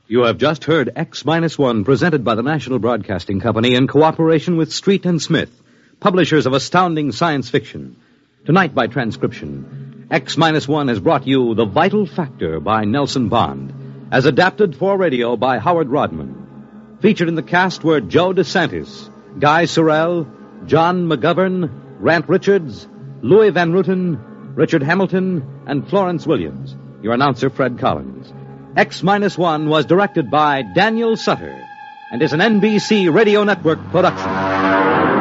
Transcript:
You have just heard X-1, presented by the National Broadcasting Company in cooperation with Street and Smith, publishers of astounding science fiction. Tonight, by transcription, X-1 has brought you The Vital Factor by Nelson Bond, as adapted for radio by Howard Rodman. Featured in the cast were Joe DeSantis, Guy Sorrell, John McGovern, Grant Richards, Louis Van Ruten, Richard Hamilton, and Florence Williams. Your announcer, Fred Collins. X-1 was directed by Daniel Sutter and is an NBC Radio Network production.